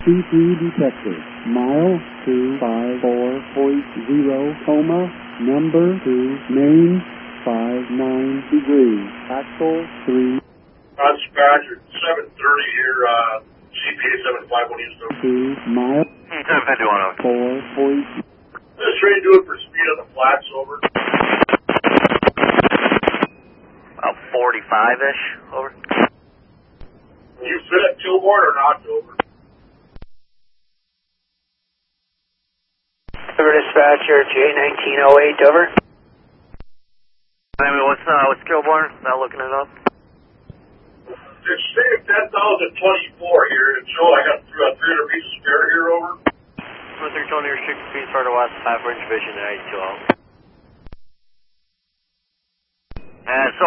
C3 detector, mile 254.0, coma, number 2, main 59 degrees, axle 3. Roger, 730 here, CPA 751 Houston. 2 mile 751. 4 point. Just ready to do it for speed on the flats, over. About 45-ish, over. You fit at Kilbourne or not, over? Over dispatcher, J1908, over. I mean, what's Kilbourne? Not looking it up. It's saying 10,024 here. It's showing I got 300 feet of spare here, over. 320 restricted speed further west, 5 range vision at 82 out. And so